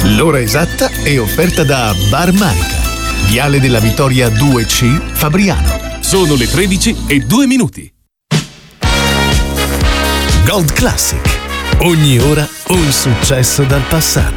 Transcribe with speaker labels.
Speaker 1: L'ora esatta è offerta da Bar Marica, Viale della Vittoria 2C, Fabriano.
Speaker 2: Sono le 13:02.
Speaker 1: Gold Classic. Ogni ora un successo dal passato.